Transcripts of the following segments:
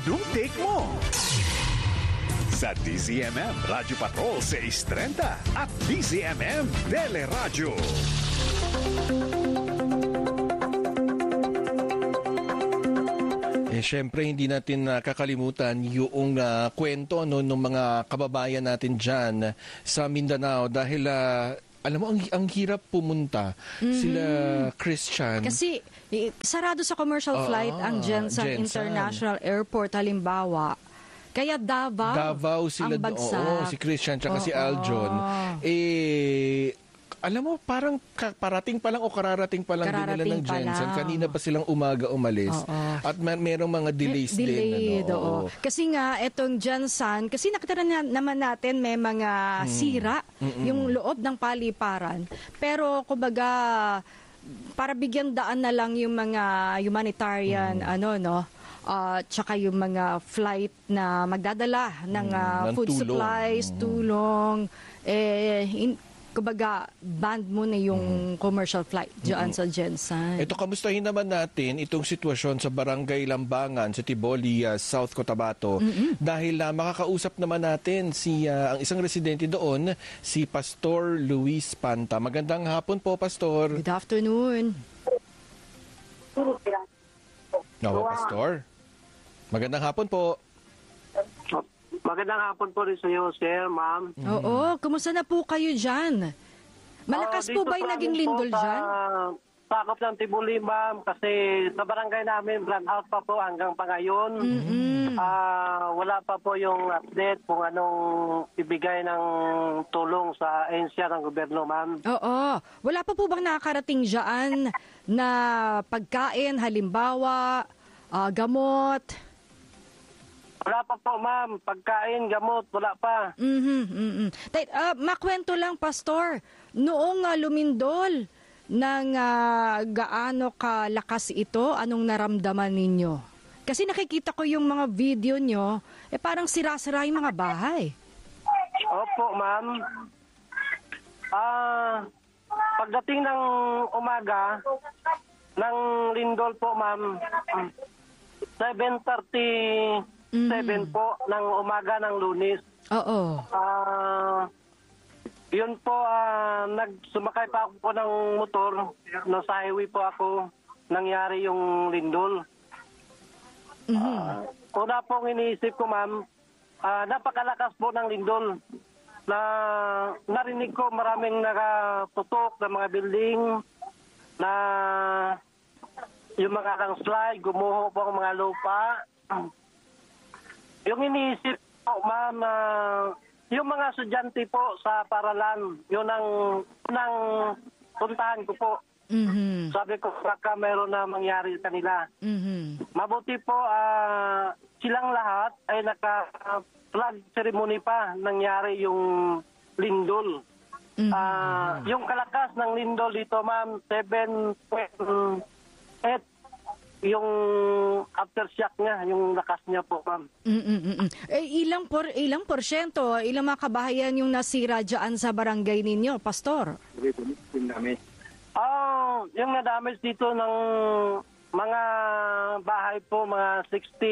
Anong take mo? Sa DZMM Radyo Patrol 630 at DZMM Teleradyo. Siyempre, hindi natin kakalimutan yung kwento ng mga kababayan natin dyan sa Mindanao dahil alam mo, ang hirap pumunta sila Christian. Kasi sarado sa commercial flight ang Jensen International Airport halimbawa. Kaya Davao sila, ang bagsak. Si Christian tsaka si Aljon. Alam mo, parang parating pa lang o kararating pa lang din nila ng Jensen. Kanina pa silang umaga umalis. At merong mga delays din. Kasi nga, etong Jensen, kasi nakita naman natin may mga sira yung loob ng paliparan. Pero, kumbaga, para bigyan daan na lang yung mga humanitarian, tsaka yung mga flight na magdadala ng food supplies, tulong, kumbaga, band mo na yung commercial flight dyan sa Jensen. Ito, kamustahin naman natin itong sitwasyon sa Barangay Lambangan sa Tiboli, South Cotabato. Dahil makakausap naman natin ang isang residente doon, si Pastor Luis Panta. Magandang hapon po, Pastor. Good afternoon. Pastor. Magandang hapon po. Magandang hapon po rin sa iyo, sir, ma'am. Oo, kumusta na po kayo dyan? Malakas po ba yung naging lindol dyan? Sakop ng Tibuli, ma'am, kasi sa barangay namin, brand out pa po hanggang pa ngayon. Wala pa po yung update kung anong ibigay ng tulong sa ahensya ng gobyerno, ma'am. Oo. Wala pa po bang nakakarating dyan na pagkain, halimbawa, gamot? Wala pa po, ma'am. Pagkain, gamot, wala pa. Makwento lang, Pastor. Noong lumindol ng gaano kalakas ito, anong naramdaman ninyo? Kasi nakikita ko yung mga video nyo, parang sira-sira yung mga bahay. Opo, ma'am. Pagdating ng umaga, ng lindol po, ma'am, 7:37 po ng umaga ng Lunes. Oo. Yun po, nagsumakay pa ako po ng motor. Nasa highway po ako. Nangyari yung lindol. Una pong iniisip ko, ma'am, napakalakas po ng lindol. Narinig ko maraming nakaputok ng mga building na yung mga landslide, gumuho po ang mga lupa. Yung iniisip po, ma'am, yung mga estudyante po sa paralan, yun ang puntahan ko po. Sabi ko, baka meron na mangyari sa kanila. Mabuti po, silang lahat ay naka-flag ceremony pa nangyari yung lindol. Yung kalakas ng lindol dito, ma'am, 7.8 yung aftershock niya, yung lakas niya po, ma'am. Ilang porsyento, ilang mga kabahayan yung nasira dyan sa barangay ninyo, Pastor? Yung na-damage dito ng mga bahay po, mga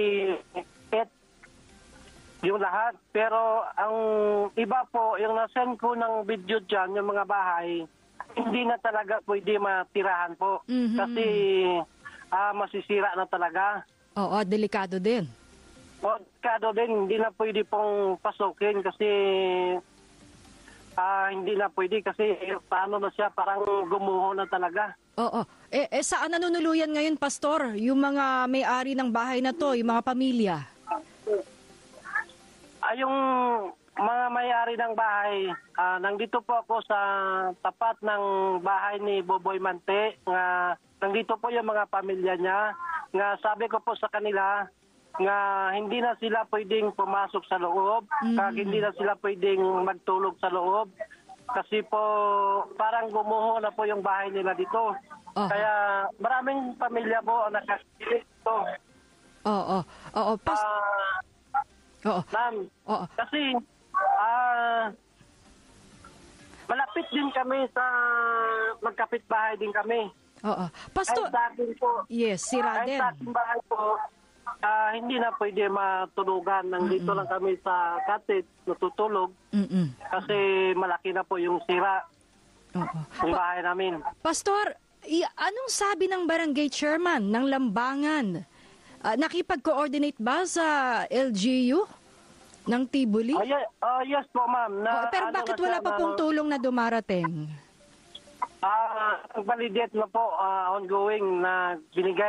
68 yung lahat. Pero ang iba po, yung nasend ko ng video dyan, yung mga bahay, hindi na talaga pwede matirahan po. Kasi masisira na talaga. Oo, delikado din. Delikado din, hindi na pwede pong pasukin kasi hindi na pwede kasi paano na siya, parang gumuho na talaga. Oo. Saan nanunuluyan ngayon, Pastor? Yung mga may-ari ng bahay na to, yung mga pamilya? Yung mga may-ari ng bahay, nandito po ako sa tapat ng bahay ni Boboy Mante, nandito po yung mga pamilya niya, sabi ko po sa kanila, hindi na sila pwedeng pumasok sa loob, hindi na sila pwedeng magtulog sa loob, kasi po parang gumuho na po yung bahay nila dito. Kaya maraming pamilya po ang nakasilit dito. Oo. Ma'am, kasi malapit din kami sa magkapit-bahay din kami. Pastor, ay sa akin po, yes, sira din. Ay sa akin bahay po, hindi na pwede matulugan. Nandito lang kami sa cottage, natutulog. Kasi malaki na po yung sira ng bahay namin. Pastor, anong sabi ng barangay chairman ng Lambangan? Nakipag-coordinate ba sa LGU ng Tibuli? Yes po, ma'am. Pero bakit wala pa pong tulong na dumarating? Validate na po, ongoing na binigay